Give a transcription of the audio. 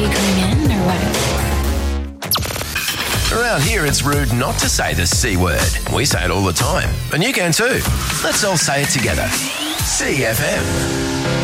you coming in or what? Around here, it's rude not to say the C word. We say it all the time, and you can too. Let's all say it together. CFM.